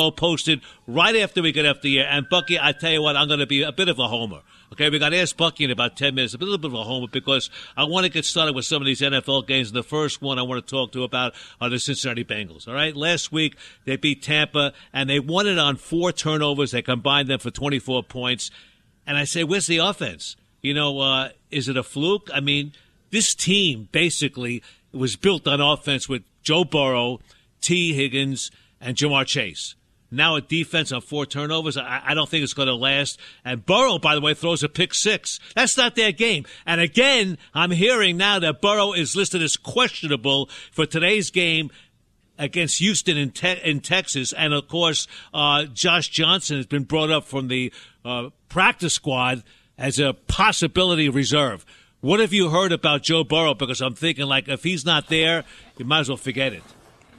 Buffalo posted right after we get off the air. And, Bucky, I tell you what, I'm going to be a bit of a homer. Okay, we got to ask Bucky in about 10 minutes, a little bit of a homer, because I want to get started with some of these NFL games. The first one I want to talk to about are the Cincinnati Bengals. All right, last week they beat Tampa, and they won it on 4 turnovers. They combined them for 24 points. And I say, where's the offense? Is it a fluke? I mean, this team basically was built on offense with Joe Burrow, T. Higgins, and Jamar Chase. Now a defense on 4 turnovers, I don't think it's going to last. And Burrow, by the way, throws a pick 6. That's not their game. And again, I'm hearing now that Burrow is listed as questionable for today's game against Houston in Texas. And, of course, Josh Johnson has been brought up from the practice squad as a possibility reserve. What have you heard about Joe Burrow? Because I'm thinking, if he's not there, you might as well forget it.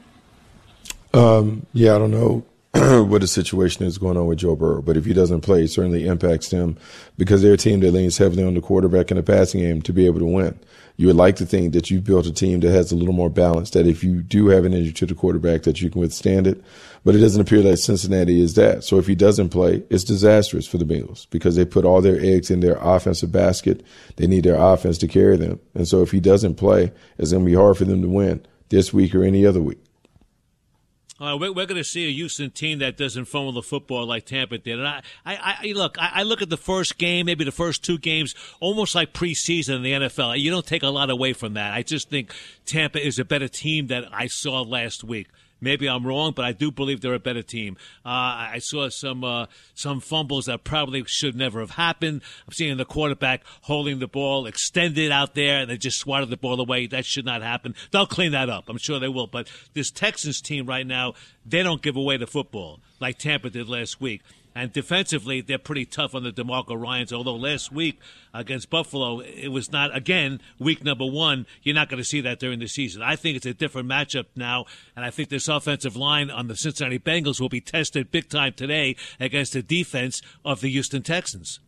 I don't know what the situation is going on with Joe Burrow, but if he doesn't play, it certainly impacts them because they're a team that leans heavily on the quarterback in the passing game to be able to win. You would like to think that you've built a team that has a little more balance, that if you do have an injury to the quarterback, that you can withstand it. But it doesn't appear that Cincinnati is that. So if he doesn't play, it's disastrous for the Bengals because they put all their eggs in their offensive basket. They need their offense to carry them. And so if he doesn't play, it's going to be hard for them to win this week or any other week. We're going to see a Houston team that doesn't fumble the football like Tampa did. And I look at the first game, maybe the first 2 games, almost like preseason in the NFL. You don't take a lot away from that. I just think Tampa is a better team than I saw last week. Maybe I'm wrong, but I do believe they're a better team. I saw some fumbles that probably should never have happened. I'm seeing the quarterback holding the ball extended out there, and they just swatted the ball away. That should not happen. They'll clean that up. I'm sure they will. But this Texans team right now, they don't give away the football like Tampa did last week. And defensively, they're pretty tough on the DeMarco Ryans, although last week against Buffalo, it was not, again, week number 1. You're not going to see that during the season. I think it's a different matchup now, and I think this offensive line on the Cincinnati Bengals will be tested big time today against the defense of the Houston Texans.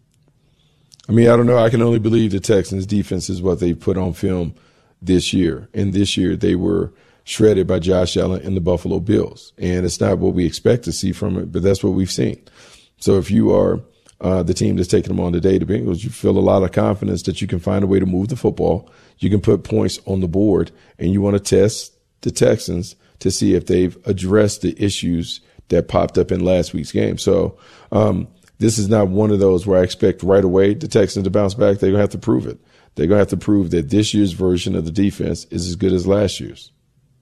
I mean, I don't know. I can only believe the Texans' defense is what they put on film this year. And this year they were shredded by Josh Allen and the Buffalo Bills. And it's not what we expect to see from it, but that's what we've seen. So if you are the team that's taking them on today, the Bengals, you feel a lot of confidence that you can find a way to move the football. You can put points on the board, and you want to test the Texans to see if they've addressed the issues that popped up in last week's game. So this is not one of those where I expect right away the Texans to bounce back. They're going to have to prove it. They're going to have to prove that this year's version of the defense is as good as last year's.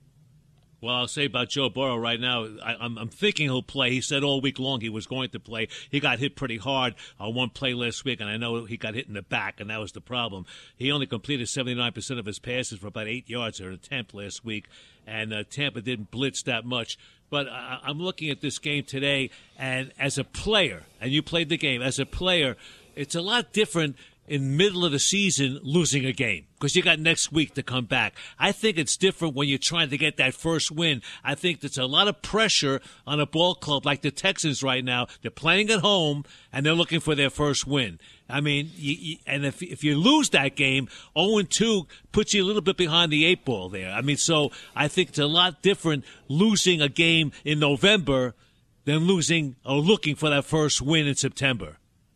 Well, I'll say about Joe Burrow right now, I'm thinking he'll play. He said all week long he was going to play. He got hit pretty hard on one play last week, and I know he got hit in the back, and that was the problem. He only completed 79% of his passes for about 8 yards or an attempt last week, and Tampa didn't blitz that much. But I'm looking at this game today, and as a player, and you played the game, as a player, it's a lot different in middle of the season losing a game because you got next week to come back. I think it's different when you're trying to get that first win. I think there's a lot of pressure on a ball club like the Texans right now. They're playing at home, and they're looking for their first win. I mean, and if you lose that game, 0-2 puts you a little bit behind the 8 ball there. I mean, so I think it's a lot different losing a game in November than losing or looking for that first win in September.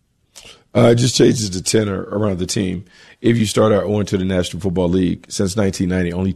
It just changes the tenor around the team. If you start out owing to the National Football League, since 1990, only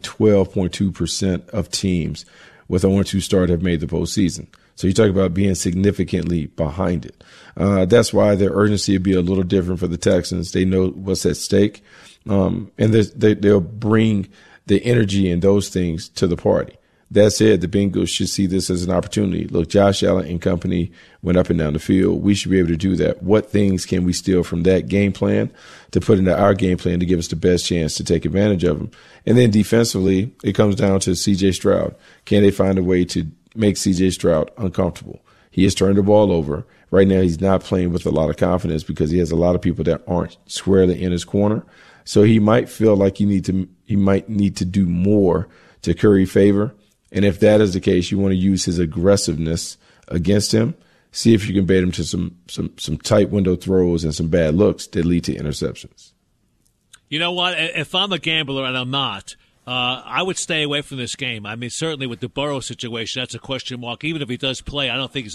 12.2% of teams with a 1-2 start have made the postseason. So you talk about being significantly behind it. That's why their urgency would be a little different for the Texans. They know what's at stake, and they'll bring the energy and those things to the party. That said, the Bengals should see this as an opportunity. Look, Josh Allen and company went up and down the field. We should be able to do that. What things can we steal from that game plan to put into our game plan to give us the best chance to take advantage of them? And then defensively, it comes down to C.J. Stroud. Can they find a way to make C.J. Stroud uncomfortable? He has turned the ball over. Right now, he's not playing with a lot of confidence because he has a lot of people that aren't squarely in his corner. So he might feel like he might need to do more to curry favor. And if that is the case, you want to use his aggressiveness against him. See if you can bait him to some tight window throws and some bad looks that lead to interceptions. You know what? If I'm a gambler, and I'm not, I would stay away from this game. I mean, certainly with the Burrow situation, that's a question mark. Even if he does play, I don't think he's